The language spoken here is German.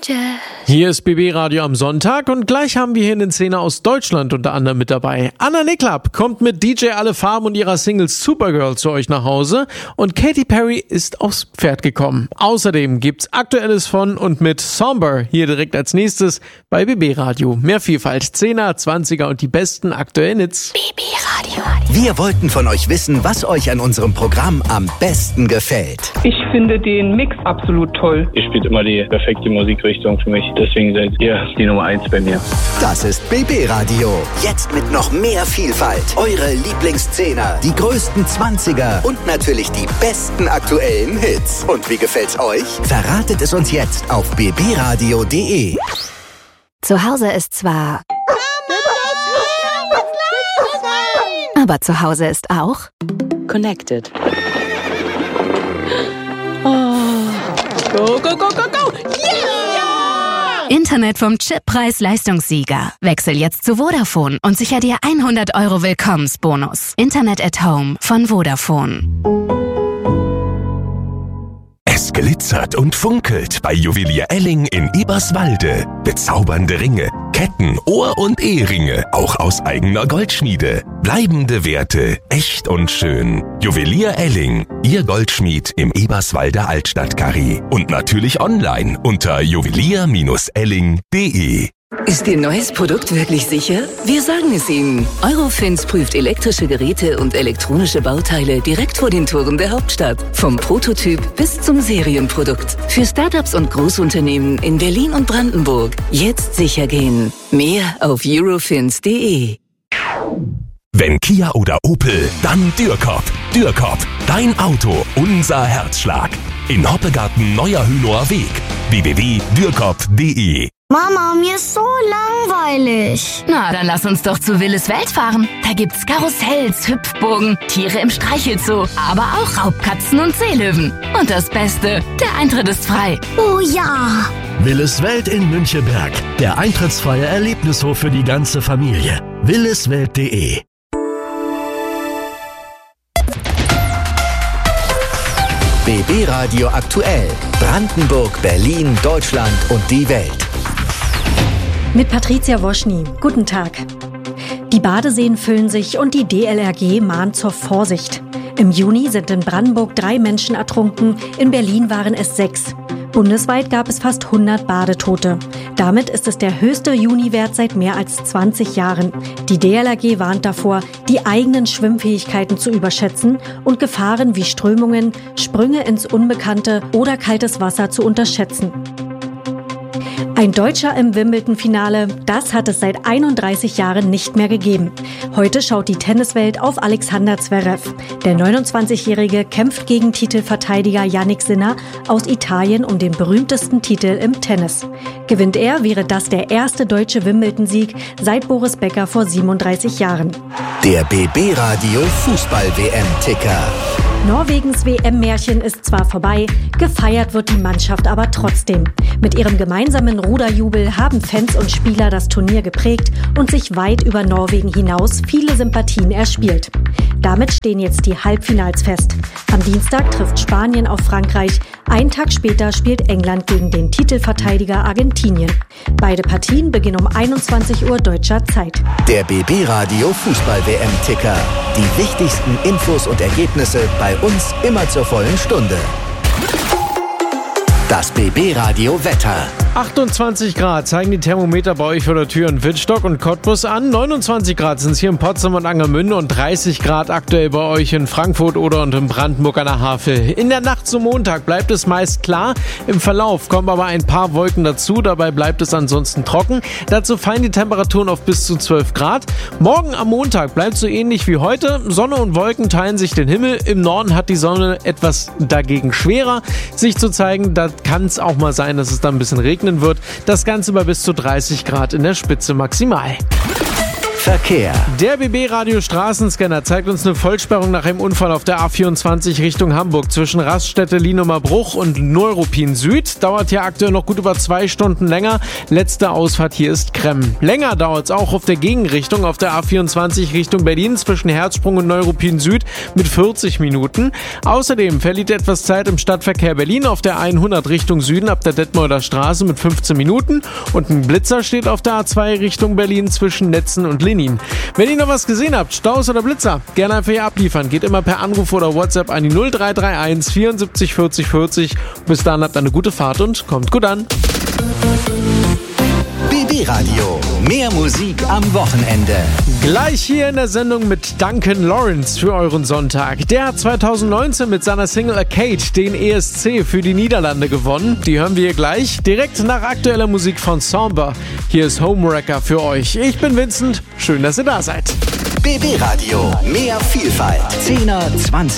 Hier ist BB Radio am Sonntag und gleich haben wir hier einen Szene aus Deutschland unter anderem mit dabei. Anna Niklap kommt mit DJ Alle Farben und ihrer Single Supergirl zu euch nach Hause und Katy Perry ist aufs Pferd gekommen. Außerdem gibt's Aktuelles von und mit Somber hier direkt als nächstes bei BB Radio. Mehr Vielfalt, 10er, 20er und die besten aktuellen Hits. BB Radio. Wir wollten von euch wissen, was euch an unserem Programm am besten gefällt. Ich finde den Mix absolut toll. Ihr spielt immer die perfekte Musikrichtung für mich. Deswegen seid ihr die Nummer 1 bei mir. Das ist BB Radio. Jetzt mit noch mehr Vielfalt. Eure Lieblingsszehner, die größten 20er und natürlich die besten aktuellen Hits. Und wie gefällt's euch? Verratet es uns jetzt auf bbradio.de. Zu Hause ist zwar... aber zu Hause ist auch... Connected. Oh. Go, go, go, go, go! Yeah! Internet vom Chip-Preis-Leistungssieger. Wechsel jetzt zu Vodafone und sicher dir 100 € Willkommensbonus. Internet at Home von Vodafone. Es glitzert und funkelt bei Juwelier Elling in Eberswalde. Bezaubernde Ringe, Ketten, Ohr- und Eheringe, auch aus eigener Goldschmiede. Bleibende Werte, echt und schön. Juwelier Elling, Ihr Goldschmied im Eberswalder Altstadtkarree. Und natürlich online unter juwelier-elling.de. Ist Ihr neues Produkt wirklich sicher? Wir sagen es Ihnen. Eurofins prüft elektrische Geräte und elektronische Bauteile direkt vor den Toren der Hauptstadt. Vom Prototyp bis zum Serienprodukt. Für Startups und Großunternehmen in Berlin und Brandenburg. Jetzt sicher gehen. Mehr auf eurofins.de. Wenn Kia oder Opel, dann Dürkop. Dürkop, dein Auto, unser Herzschlag. In Hoppegarten Neuer Hünower Weg. www.dürkop.de. Mama, mir ist so langweilig. Na, dann lass uns doch zu Willis Welt fahren. Da gibt's Karussells, Hüpfburgen, Tiere im Streichelzoo, aber auch Raubkatzen und Seelöwen. Und das Beste, der Eintritt ist frei. Oh ja! Willis Welt in Müncheberg. Der eintrittsfreie Erlebnishof für die ganze Familie. williswelt.de. BB Radio aktuell. Brandenburg, Berlin, Deutschland und die Welt. Mit Patricia Woschny. Guten Tag. Die Badeseen füllen sich und die DLRG mahnt zur Vorsicht. Im Juni sind in Brandenburg 3 Menschen ertrunken, in Berlin waren es 6. Bundesweit gab es fast 100 Badetote. Damit ist es der höchste Juniwert seit mehr als 20 Jahren. Die DLRG warnt davor, die eigenen Schwimmfähigkeiten zu überschätzen und Gefahren wie Strömungen, Sprünge ins Unbekannte oder kaltes Wasser zu unterschätzen. Ein Deutscher im Wimbledon-Finale, das hat es seit 31 Jahren nicht mehr gegeben. Heute schaut die Tenniswelt auf Alexander Zverev. Der 29-Jährige kämpft gegen Titelverteidiger Jannik Sinner aus Italien um den berühmtesten Titel im Tennis. Gewinnt er, wäre das der erste deutsche Wimbledon-Sieg seit Boris Becker vor 37 Jahren. Der BB Radio Fußball-WM-Ticker. Norwegens WM-Märchen ist zwar vorbei, gefeiert wird die Mannschaft aber trotzdem. Mit ihrem gemeinsamen Ruderjubel haben Fans und Spieler das Turnier geprägt und sich weit über Norwegen hinaus viele Sympathien erspielt. Damit stehen jetzt die Halbfinals fest. Am Dienstag trifft Spanien auf Frankreich. Einen Tag später spielt England gegen den Titelverteidiger Argentinien. Beide Partien beginnen um 21 Uhr deutscher Zeit. Der BB Radio Fußball-WM-Ticker. Die wichtigsten Infos und Ergebnisse bei uns immer zur vollen Stunde. Das BB Radio Wetter. 28 Grad zeigen die Thermometer bei euch vor der Tür in Wittstock und Cottbus an. 29 Grad sind es hier in Potsdam und Angermünde und 30 Grad aktuell bei euch in Frankfurt oder und in Brandenburg an der Havel. In der Nacht zum Montag bleibt es meist klar. Im Verlauf kommen aber ein paar Wolken dazu. Dabei bleibt es ansonsten trocken. Dazu fallen die Temperaturen auf bis zu 12 Grad. Morgen am Montag bleibt so ähnlich wie heute. Sonne und Wolken teilen sich den Himmel. Im Norden hat die Sonne etwas dagegen schwerer, sich zu zeigen. Da kann es auch mal sein, dass es dann ein bisschen regnet wird. Das Ganze bei bis zu 30 Grad in der Spitze maximal. Verkehr. Der BB-Radio Straßenscanner zeigt uns eine Vollsperrung nach einem Unfall auf der A24 Richtung Hamburg zwischen Raststätte Lienumer Bruch und Neuruppin Süd. Dauert hier aktuell noch gut über 2 Stunden länger. Letzte Ausfahrt hier ist Kremm. Länger dauert es auch auf der Gegenrichtung auf der A24 Richtung Berlin zwischen Herzsprung und Neuruppin Süd mit 40 Minuten. Außerdem verliert etwas Zeit im Stadtverkehr Berlin auf der 100 Richtung Süden ab der Detmolder Straße mit 15 Minuten. Und ein Blitzer steht auf der A2 Richtung Berlin zwischen Netzen und Lenin. Wenn ihr noch was gesehen habt, Staus oder Blitzer, gerne einfach hier abliefern. Geht immer per Anruf oder WhatsApp an die 0331 74 40 40. Bis dann habt eine gute Fahrt und kommt gut an. BB Radio. Mehr Musik am Wochenende. Gleich hier in der Sendung mit Duncan Lawrence für euren Sonntag. Der hat 2019 mit seiner Single Arcade den ESC für die Niederlande gewonnen. Die hören wir hier gleich, direkt nach aktueller Musik von Somber. Hier ist Homewrecker für euch. Ich bin Vincent, schön, dass ihr da seid. BB Radio. Mehr Vielfalt. 10er, 20er.